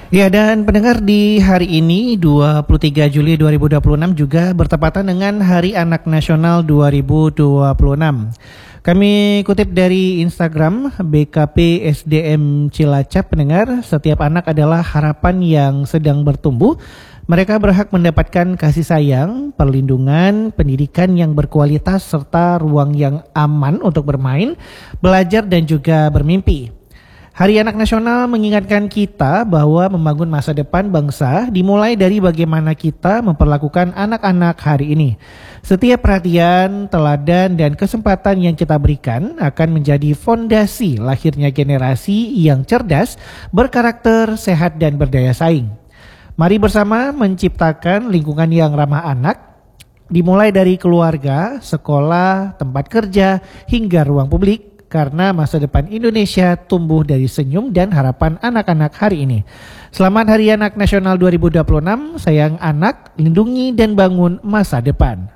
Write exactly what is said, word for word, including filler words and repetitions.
Ya, dan pendengar, di hari ini dua puluh tiga Juli dua ribu dua puluh enam juga bertepatan dengan Hari Anak Nasional dua ribu dua puluh enam. Kami kutip dari Instagram B K P S D M Cilacap, pendengar, setiap anak adalah harapan yang sedang bertumbuh. Mereka berhak mendapatkan kasih sayang, perlindungan, pendidikan yang berkualitas, serta ruang yang aman untuk bermain, belajar, dan juga bermimpi. Hari Anak Nasional mengingatkan kita bahwa membangun masa depan bangsa dimulai dari bagaimana kita memperlakukan anak-anak hari ini. Setiap perhatian, teladan, dan kesempatan yang kita berikan akan menjadi fondasi lahirnya generasi yang cerdas, berkarakter, sehat, dan berdaya saing. Mari bersama menciptakan lingkungan yang ramah anak, dimulai dari keluarga, sekolah, tempat kerja, hingga ruang publik. Karena masa depan Indonesia tumbuh dari senyum dan harapan anak-anak hari ini. Selamat Hari Anak Nasional dua ribu dua puluh enam. Sayang anak, lindungi dan bangun masa depan.